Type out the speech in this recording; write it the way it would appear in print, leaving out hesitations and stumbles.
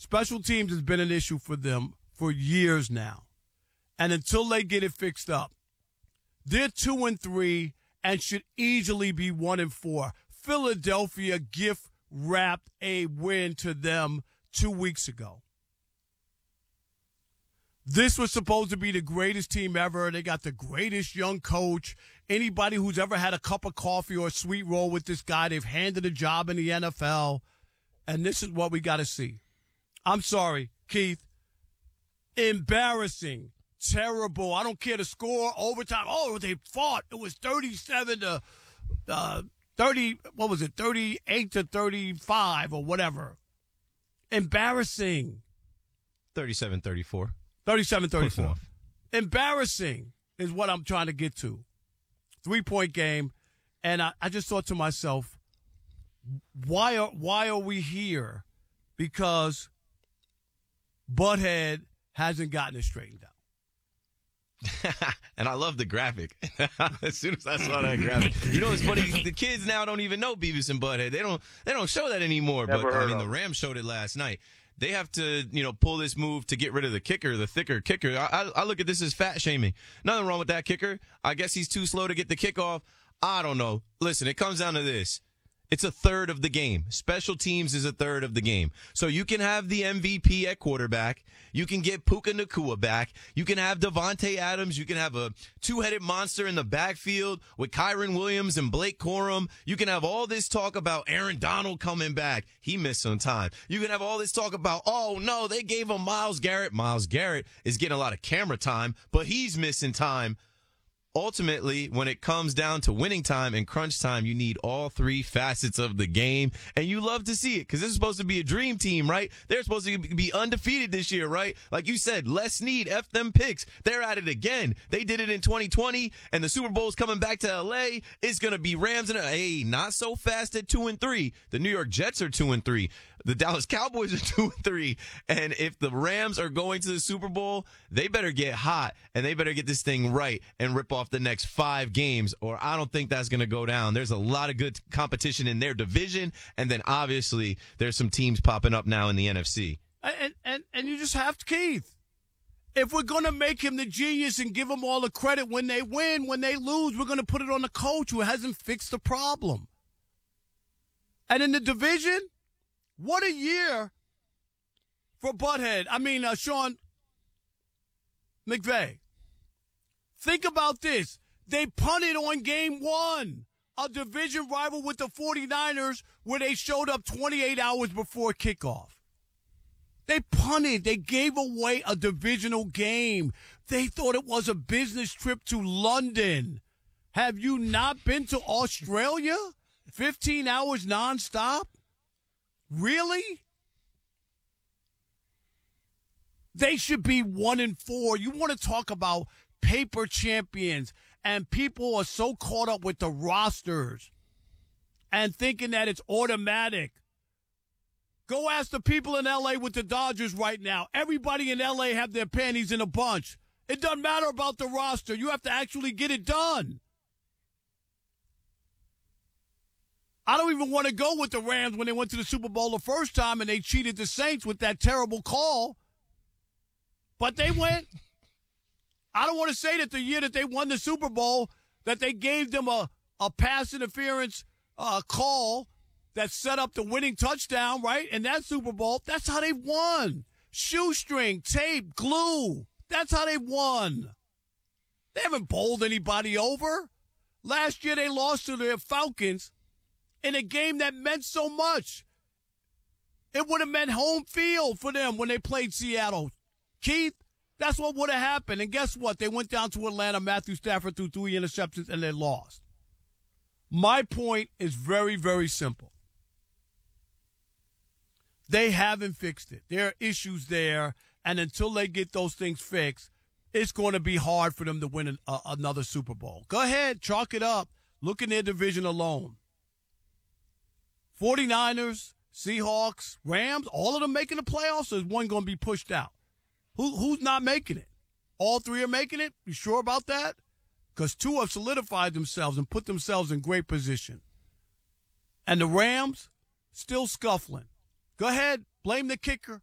Special teams has been an issue for them for years now. And until they get it fixed up, they're 2-3 and should easily be 1-4. Philadelphia gift wrapped a win to them 2 weeks ago. This was supposed to be the greatest team ever. They got the greatest young coach. Anybody who's ever had a cup of coffee or a sweet roll with this guy, they've handed a job in the NFL. And this is what we got to see. I'm sorry, Keith. Embarrassing. Terrible. I don't care the score. Overtime. Oh, they fought. It was 37 to 30. What was it? 38 to 35 or whatever. Embarrassing. 37-34. 37-34. Embarrassing is what I'm trying to get to. 3-point game. And I just thought to myself, why are we here? Because Butthead hasn't gotten it straightened out. And I love the graphic. As soon as I saw that graphic, you know what's funny? The kids now don't even know Beavis and Butthead. They don't show that anymore. Never but heard I mean, of the Rams showed it last night. They have to, pull this move to get rid of the kicker, the thicker kicker. I look at this as fat shaming. Nothing wrong with that kicker. I guess he's too slow to get the kickoff. I don't know. Listen, it comes down to this. It's a third of the game. Special teams is a third of the game. So you can have the MVP at quarterback. You can get Puka Nacua back. You can have Devontae Adams. You can have a two-headed monster in the backfield with Kyron Williams and Blake Corum. You can have all this talk about Aaron Donald coming back. He missed some time. You can have all this talk about, oh, no, they gave him Myles Garrett. Myles Garrett is getting a lot of camera time, but he's missing time. Ultimately, when it comes down to winning time and crunch time, you need all three facets of the game. And you love to see it because this is supposed to be a dream team, right? They're supposed to be undefeated this year, right? Like you said, Les Snead, F them picks. They're at it again. They did it in 2020, and the Super Bowl's coming back to L.A. It's going to be Rams and hey, not so fast at 2-3. The New York Jets are 2-3. The Dallas Cowboys are 2-3. And if the Rams are going to the Super Bowl, they better get hot and they better get this thing right and rip off the next 5 games, or I don't think that's going to go down. There's a lot of good competition in their division, and then obviously there's some teams popping up now in the NFC. And you just have to, Keith. If we're going to make him the genius and give him all the credit when they win, when they lose, we're going to put it on the coach who hasn't fixed the problem. And in the division, what a year for Butthead. I mean, Sean McVay. Think about this. They punted on game 1, a division rival with the 49ers, where they showed up 28 hours before kickoff. They punted. They gave away a divisional game. They thought it was a business trip to London. Have you not been to Australia? 15 hours nonstop? Really? They should be 1-4. You want to talk about paper champions, and people are so caught up with the rosters and thinking that it's automatic. Go ask the people in L.A. with the Dodgers right now. Everybody in L.A. have their panties in a bunch. It doesn't matter about the roster. You have to actually get it done. I don't even want to go with the Rams when they went to the Super Bowl the first time and they cheated the Saints with that terrible call. But they went. I don't want to say that the year that they won the Super Bowl, that they gave them a pass interference call that set up the winning touchdown, right? In that Super Bowl, that's how they won. Shoestring, tape, glue. That's how they won. They haven't bowled anybody over. Last year they lost to the Falcons in a game that meant so much. It would have meant home field for them when they played Seattle. Keith, that's what would have happened. And guess what? They went down to Atlanta. Matthew Stafford threw 3 interceptions, and they lost. My point is very, very simple. They haven't fixed it. There are issues there, and until they get those things fixed, it's going to be hard for them to win another Super Bowl. Go ahead, chalk it up. Look in their division alone. 49ers, Seahawks, Rams, all of them making the playoffs, or is one going to be pushed out? Who's not making it? All 3 are making it? You sure about that? Because 2 have solidified themselves and put themselves in great position. And the Rams, still scuffling. Go ahead, blame the kicker.